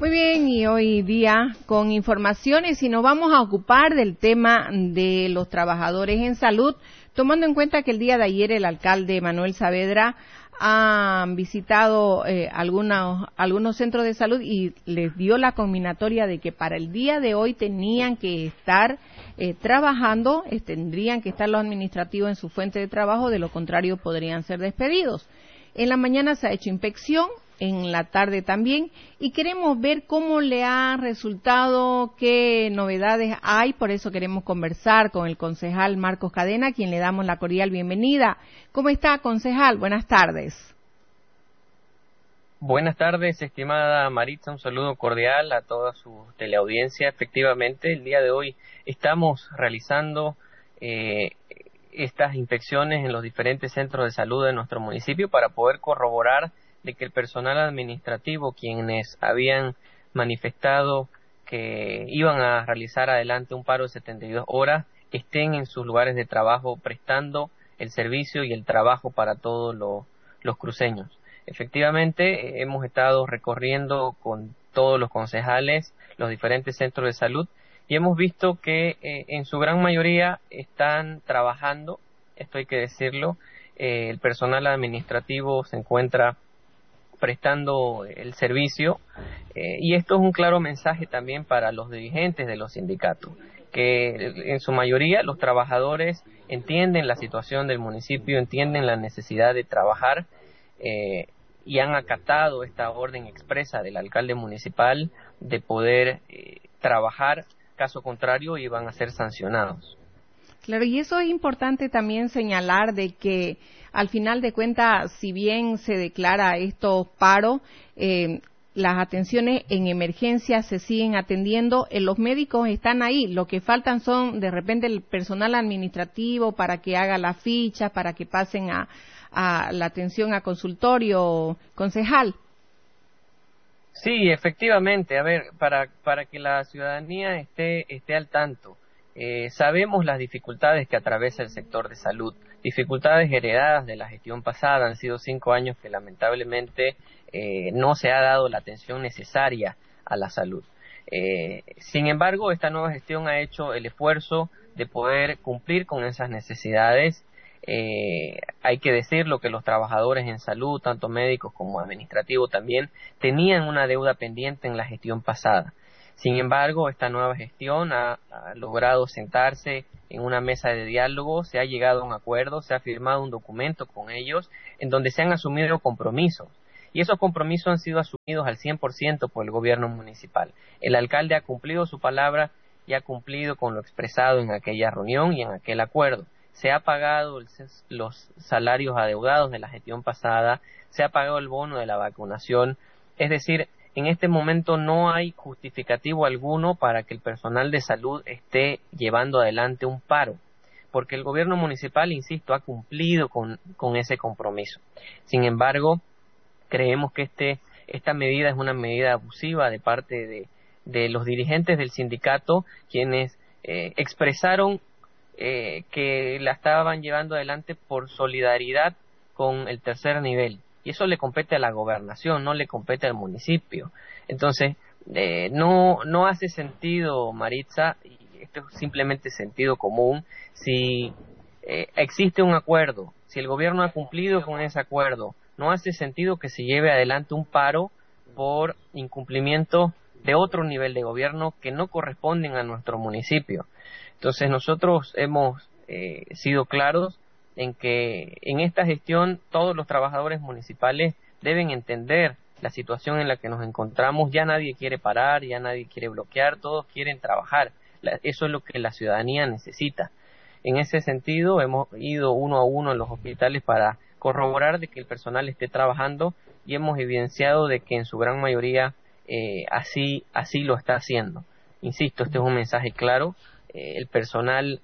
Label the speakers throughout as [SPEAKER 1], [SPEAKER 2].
[SPEAKER 1] Muy bien, y hoy día con informaciones y nos vamos a ocupar del tema de los trabajadores en salud, tomando en cuenta que el día de ayer el alcalde Manuel Saavedra ha visitado algunos centros de salud y les dio la conminatoria de que para el día de hoy tenían que estar trabajando, tendrían que estar los administrativos en su fuente de trabajo, de lo contrario podrían ser despedidos. En la mañana se ha hecho inspección, en la tarde también, y queremos ver cómo le ha resultado, qué novedades hay, por eso queremos conversar con el concejal Marcos Cadena, a quien le damos la cordial bienvenida. ¿Cómo está, concejal? Buenas tardes.
[SPEAKER 2] Buenas tardes, estimada Maritza, un saludo cordial a toda su teleaudiencia. Efectivamente, el día de hoy estamos realizando estas inspecciones en los diferentes centros de salud de nuestro municipio para poder corroborar de que el personal administrativo, quienes habían manifestado que iban a realizar adelante un paro de 72 horas, estén en sus lugares de trabajo prestando el servicio y el trabajo para todos los cruceños. Efectivamente, hemos estado recorriendo con todos los concejales los diferentes centros de salud y hemos visto que en su gran mayoría están trabajando, esto hay que decirlo, el personal administrativo se encuentra prestando el servicio y esto es un claro mensaje también para los dirigentes de los sindicatos, que en su mayoría los trabajadores entienden la situación del municipio, entienden la necesidad de trabajar y han acatado esta orden expresa del alcalde municipal de poder trabajar, caso contrario iban a ser sancionados.
[SPEAKER 1] Claro, y eso es importante también señalar de que al final de cuentas, si bien se declara estos paros, las atenciones en emergencia se siguen atendiendo, los médicos están ahí, lo que faltan son de repente el personal administrativo para que haga las fichas, para que pasen a la atención a consultorio, concejal.
[SPEAKER 2] Sí, efectivamente, a ver, para que la ciudadanía esté al tanto. Sabemos las dificultades que atraviesa el sector de salud, dificultades heredadas de la gestión pasada. Han sido 5 años que lamentablemente no se ha dado la atención necesaria a la salud. Sin embargo, esta nueva gestión ha hecho el esfuerzo de poder cumplir con esas necesidades. Hay que decirlo que los trabajadores en salud, tanto médicos como administrativos también, tenían una deuda pendiente en la gestión pasada. Sin embargo, esta nueva gestión ha logrado sentarse en una mesa de diálogo, se ha llegado a un acuerdo, se ha firmado un documento con ellos en donde se han asumido compromisos. Y esos compromisos han sido asumidos al 100% por el gobierno municipal. El alcalde ha cumplido su palabra y ha cumplido con lo expresado en aquella reunión y en aquel acuerdo. Se ha pagado los salarios adeudados de la gestión pasada, se ha pagado el bono de la vacunación, es decir, en este momento no hay justificativo alguno para que el personal de salud esté llevando adelante un paro, porque el gobierno municipal, insisto, ha cumplido con ese compromiso. Sin embargo, creemos que esta medida es una medida abusiva de parte de los dirigentes del sindicato, quienes expresaron que la estaban llevando adelante por solidaridad con el tercer nivel. Y eso le compete a la gobernación, no le compete al municipio. Entonces, no hace sentido, Maritza, y esto es simplemente sentido común, si existe un acuerdo, si el gobierno ha cumplido con ese acuerdo, no hace sentido que se lleve adelante un paro por incumplimiento de otro nivel de gobierno que no corresponden a nuestro municipio. Entonces, nosotros hemos sido claros en que en esta gestión todos los trabajadores municipales deben entender la situación en la que nos encontramos. Ya nadie quiere parar, ya nadie quiere bloquear, todos quieren trabajar. Eso es lo que la ciudadanía necesita. En ese sentido, hemos ido uno a uno en los hospitales para corroborar de que el personal esté trabajando y hemos evidenciado de que en su gran mayoría así lo está haciendo. Insisto, este es un mensaje claro. El personal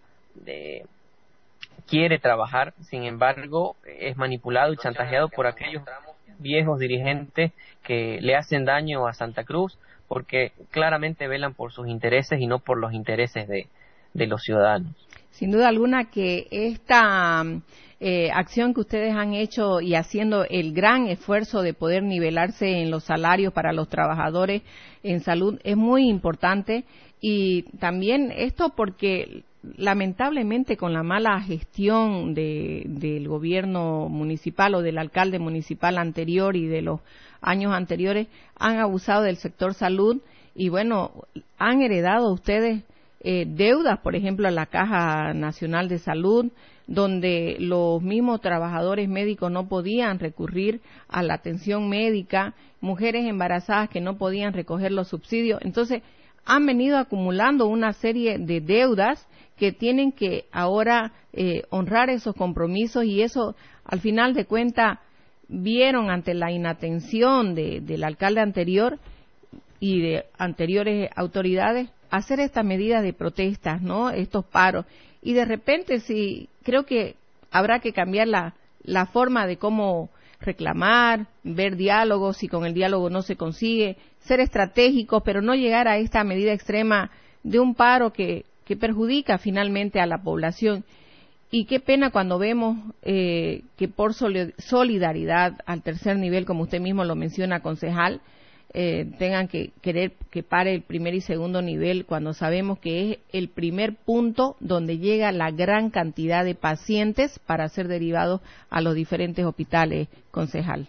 [SPEAKER 2] quiere trabajar, sin embargo, es manipulado y chantajeado por aquellos viejos dirigentes que le hacen daño a Santa Cruz, porque claramente velan por sus intereses y no por los intereses de los ciudadanos.
[SPEAKER 1] Sin duda alguna que esta acción que ustedes han hecho y haciendo el gran esfuerzo de poder nivelarse en los salarios para los trabajadores en salud es muy importante, y también esto porque lamentablemente con la mala gestión del gobierno municipal o del alcalde municipal anterior y de los años anteriores han abusado del sector salud, y bueno, han heredado ustedes deudas, por ejemplo, a la Caja Nacional de Salud, donde los mismos trabajadores médicos no podían recurrir a la atención médica, mujeres embarazadas que no podían recoger los subsidios. Entonces, han venido acumulando una serie de deudas que tienen que ahora honrar esos compromisos, y eso, al final de cuentas, vieron ante la inatención del alcalde anterior y de anteriores autoridades hacer esta medida de protestas, ¿no? Estos paros. Y de repente sí, creo que habrá que cambiar la forma de cómo reclamar, ver diálogos, y con el diálogo no se consigue, ser estratégicos, pero no llegar a esta medida extrema de un paro que perjudica finalmente a la población. Y qué pena cuando vemos que por solidaridad al tercer nivel, como usted mismo lo menciona, concejal, tengan que querer que pare el primer y segundo nivel, cuando sabemos que es el primer punto donde llega la gran cantidad de pacientes para ser derivados a los diferentes hospitales, concejal.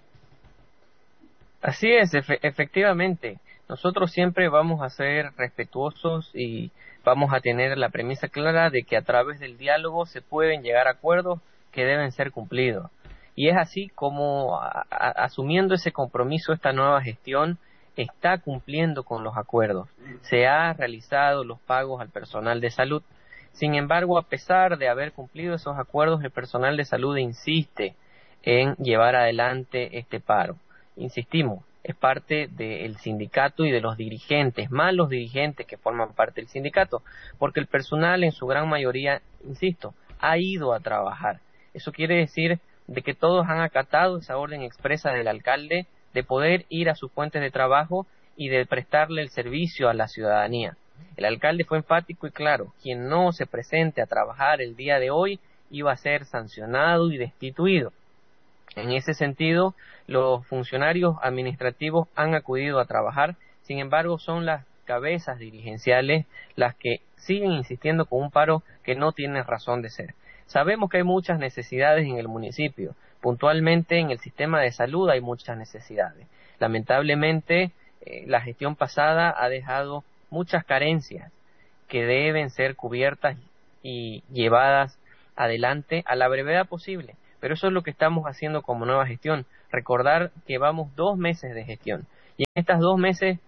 [SPEAKER 2] Así es, efectivamente. Nosotros siempre vamos a ser respetuosos y vamos a tener la premisa clara de que a través del diálogo se pueden llegar a acuerdos que deben ser cumplidos. Y es así como, asumiendo ese compromiso, esta nueva gestión está cumpliendo con los acuerdos. Se han realizado los pagos al personal de salud. Sin embargo, a pesar de haber cumplido esos acuerdos, el personal de salud insiste en llevar adelante este paro. Insistimos, es parte del sindicato y de los dirigentes, más los dirigentes que forman parte del sindicato, porque el personal en su gran mayoría, insisto, ha ido a trabajar. Eso quiere decir de que todos han acatado esa orden expresa del alcalde de poder ir a sus fuentes de trabajo y de prestarle el servicio a la ciudadanía. El alcalde fue enfático y claro: quien no se presente a trabajar el día de hoy iba a ser sancionado y destituido. En ese sentido, los funcionarios administrativos han acudido a trabajar. Sin embargo, son las cabezas dirigenciales las que siguen insistiendo con un paro que no tiene razón de ser. Sabemos que hay muchas necesidades en el municipio. Puntualmente en el sistema de salud hay muchas necesidades. Lamentablemente, la gestión pasada ha dejado muchas carencias que deben ser cubiertas y llevadas adelante a la brevedad posible. Pero eso es lo que estamos haciendo como nueva gestión. Recordar que vamos 2 meses de gestión. Y en estos 2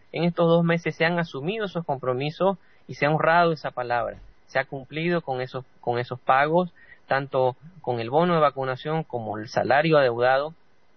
[SPEAKER 2] meses se han asumido esos compromisos y se ha honrado esa palabra. Se ha cumplido con esos pagos, tanto con el bono de vacunación como el salario adeudado,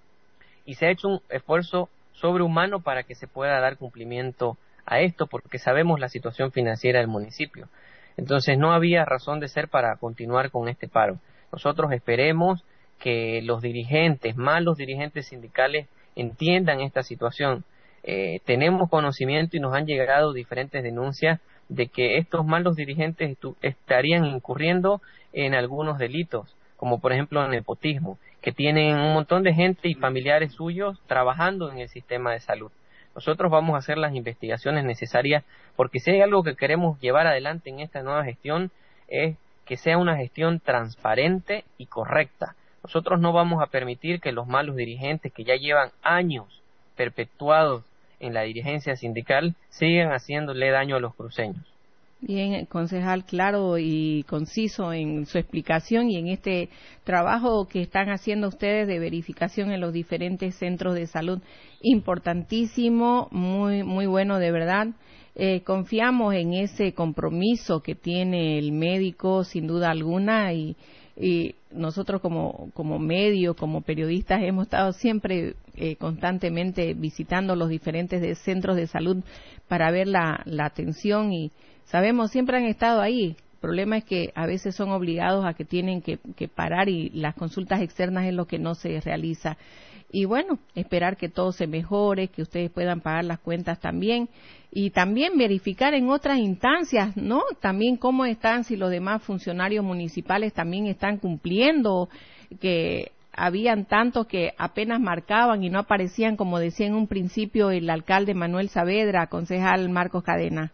[SPEAKER 2] y se ha hecho un esfuerzo sobrehumano para que se pueda dar cumplimiento a esto, porque sabemos la situación financiera del municipio. Entonces no había razón de ser para continuar con este paro. Nosotros esperemos que los dirigentes, más los dirigentes sindicales, entiendan esta situación. Tenemos conocimiento y nos han llegado diferentes denuncias de que estos malos dirigentes estarían incurriendo en algunos delitos, como por ejemplo nepotismo, que tienen un montón de gente y familiares suyos trabajando en el sistema de salud. Nosotros vamos a hacer las investigaciones necesarias, porque si hay algo que queremos llevar adelante en esta nueva gestión es que sea una gestión transparente y correcta. Nosotros no vamos a permitir que los malos dirigentes que ya llevan años perpetuados en la dirigencia sindical sigan haciéndole daño a los cruceños.
[SPEAKER 1] Bien, concejal, claro y conciso en su explicación y en este trabajo que están haciendo ustedes de verificación en los diferentes centros de salud. Importantísimo, muy, muy bueno, de verdad. Confiamos en ese compromiso que tiene el médico, sin duda alguna, y nosotros como medio, como periodistas, hemos estado siempre constantemente visitando los diferentes centros de salud para ver la atención, y sabemos, siempre han estado ahí problema es que a veces son obligados a que tienen que parar y las consultas externas es lo que no se realiza. Y bueno, esperar que todo se mejore, que ustedes puedan pagar las cuentas también y también verificar en otras instancias, ¿no? También cómo están, si los demás funcionarios municipales también están cumpliendo, que habían tantos que apenas marcaban y no aparecían, como decía en un principio el alcalde Manuel Saavedra, concejal Marcos Cadena.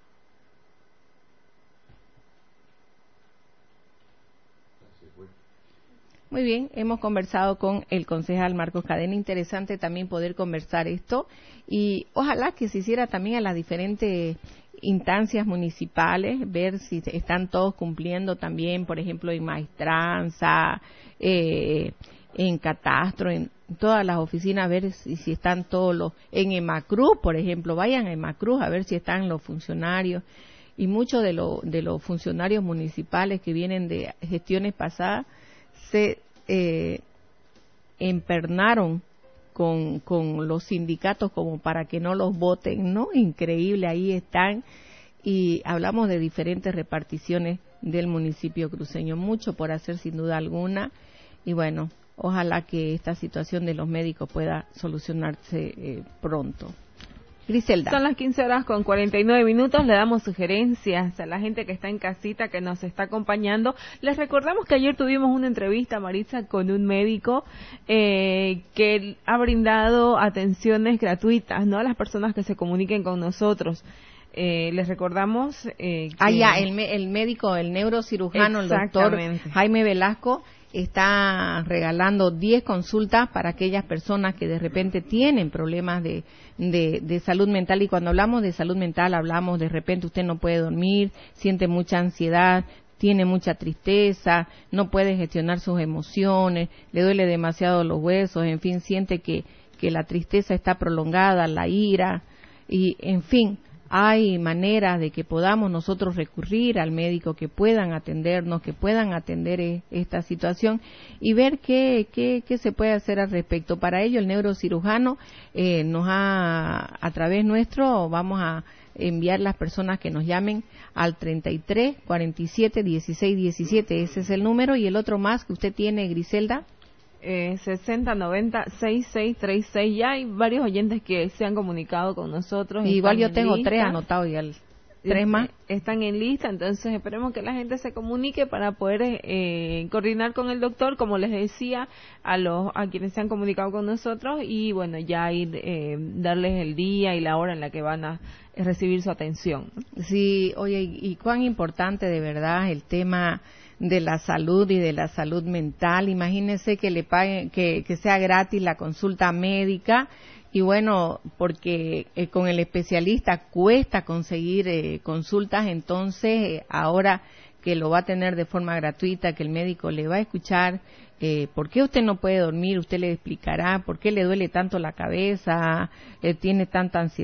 [SPEAKER 1] Muy bien, hemos conversado con el concejal Marcos Cadena. Interesante también poder conversar esto y ojalá que se hiciera también a las diferentes instancias municipales, ver si están todos cumpliendo también, por ejemplo, en maestranza, en catastro, en todas las oficinas, ver si están todos los, en EMACRUZ, por ejemplo, vayan a EMACRUZ a ver si están los funcionarios y muchos de los funcionarios municipales que vienen de gestiones pasadas se empernaron con los sindicatos como para que no los voten, ¿no? Increíble, ahí están y hablamos de diferentes reparticiones del municipio cruceño, mucho por hacer sin duda alguna y bueno, ojalá que esta situación de los médicos pueda solucionarse pronto. Griselda.
[SPEAKER 3] Son las 15:49. Le damos sugerencias a la gente que está en casita, que nos está acompañando. Les recordamos que ayer tuvimos una entrevista, Maritza, con un médico que ha brindado atenciones gratuitas, ¿no?, a las personas que se comuniquen con nosotros. Les recordamos que...
[SPEAKER 1] el médico, el neurocirujano, el doctor Jaime Velasco, está regalando 10 consultas para aquellas personas que de repente tienen problemas de salud mental. Y cuando hablamos de salud mental, hablamos de repente usted no puede dormir, siente mucha ansiedad, tiene mucha tristeza, no puede gestionar sus emociones, le duele demasiado los huesos, en fin, siente que la tristeza está prolongada, la ira, y en fin, hay maneras de que podamos nosotros recurrir al médico, que puedan atendernos, que puedan atender esta situación y ver qué se puede hacer al respecto. Para ello, el neurocirujano a través nuestro, vamos a enviar las personas que nos llamen al 33 47 16 17. Ese es el número. Y el otro más que usted tiene, Griselda.
[SPEAKER 3] 6090-6636. Ya hay varios oyentes que se han comunicado con nosotros.
[SPEAKER 1] Igual yo tengo 3 anotados y 3 más.
[SPEAKER 3] Están en lista, entonces esperemos que la gente se comunique para poder coordinar con el doctor, como les decía, a quienes se han comunicado con nosotros y bueno, ya ir darles el día y la hora en la que van a recibir su atención.
[SPEAKER 1] Sí, oye, y cuán importante de verdad el tema de la salud y de la salud mental. Imagínense que le paguen, que sea gratis la consulta médica y bueno, porque con el especialista cuesta conseguir consultas, entonces ahora que lo va a tener de forma gratuita, que el médico le va a escuchar por qué usted no puede dormir, usted le explicará por qué le duele tanto la cabeza, tiene tanta ansiedad.